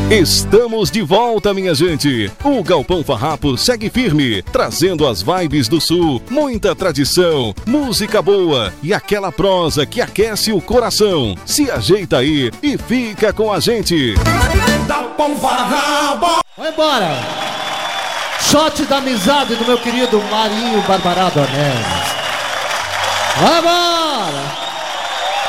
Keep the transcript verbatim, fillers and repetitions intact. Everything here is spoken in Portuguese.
Estamos de volta, minha gente. O Galpão Farrapo segue firme, trazendo as vibes do Sul, muita tradição, música boa e aquela prosa que aquece o coração. Se ajeita aí e fica com a gente. Galpão Farrapo. Vai embora. Shot da amizade do meu querido Marinho Barbarado Ornelas. Vai embora.